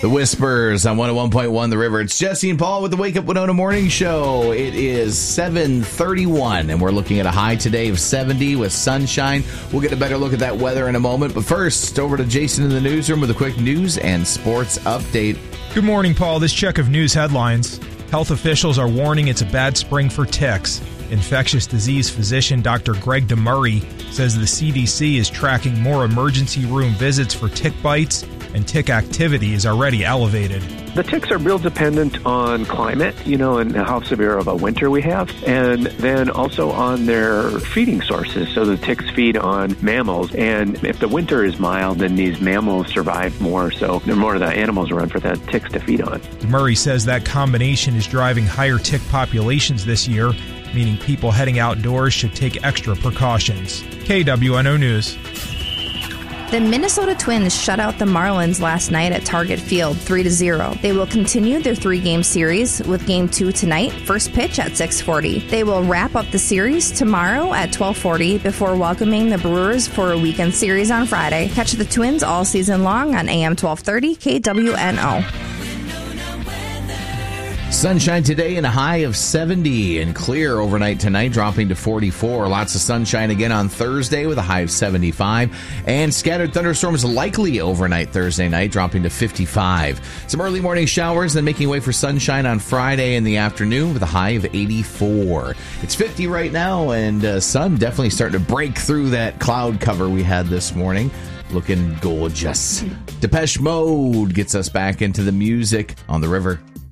The Whispers on 101.1 The River. It's Jesse and Paul with the Wake Up Winona Morning Show. It is 7:31, and we're looking at a high today of 70 with sunshine. We'll get a better look at that weather in a moment. But first, over to Jason in the newsroom with a quick news and sports update. Good morning, Paul. This check of news headlines. Health officials are warning it's a bad spring for ticks. Infectious disease physician Dr. Greg DeMurray says the CDC is tracking more emergency room visits for tick bites, and tick activity is already elevated. The ticks are real dependent on climate, and how severe of a winter we have, and then also on their feeding sources. So the ticks feed on mammals, and if the winter is mild, then these mammals survive more, so there are more of the animals around for the ticks to feed on. Murray says that combination is driving higher tick populations this year, meaning people heading outdoors should take extra precautions. KWNO News. The Minnesota Twins shut out the Marlins last night at Target Field 3-0. They will continue their 3-game series with Game 2 tonight, first pitch at 6:40. They will wrap up the series tomorrow at 12:40 before welcoming the Brewers for a weekend series on Friday. Catch the Twins all season long on AM 1230 KWNO. Sunshine today and a high of 70 and clear overnight tonight, dropping to 44. Lots of sunshine again on Thursday with a high of 75. And scattered thunderstorms likely overnight Thursday night, dropping to 55. Some early morning showers, then making way for sunshine on Friday in the afternoon with a high of 84. It's 50 right now, and sun definitely starting to break through that cloud cover we had this morning. Looking gorgeous. Depeche Mode gets us back into the music on the river.